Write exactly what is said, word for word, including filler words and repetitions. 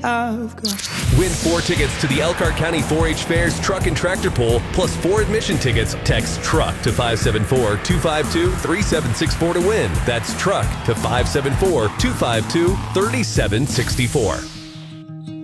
I've got. Win four tickets to the Elkhart County four H Fair's Truck and Tractor Pull, plus four admission tickets. Text TRUCK to five seven four, two five two, three seven six four to win. That's TRUCK to five seven four, two five two, three seven six four.